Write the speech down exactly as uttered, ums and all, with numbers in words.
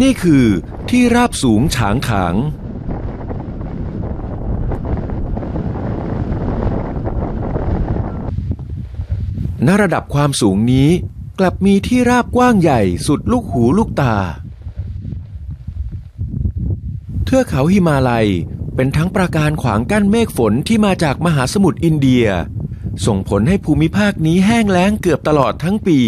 นี่คือที่ราบสูงฉางขางณระดับความสูงนี้กลับมีที่ราบกว้างใหญ่สุดลูกหูลูกตาเทือกเขาหิมาลัยเป็นทั้งปราการขวางกั้นเมฆฝนที่มาจากมหาสมุทรอินเดียส่งผลให้ภูมิภาคนี้แห้งแล้งเกือบตลอดทั้งปี